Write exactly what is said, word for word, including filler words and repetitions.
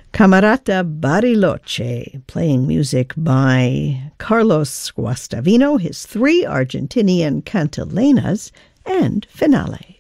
Camerata Bariloche, playing music by Carlos Guastavino, his three Argentinian cantilenas, and Finale.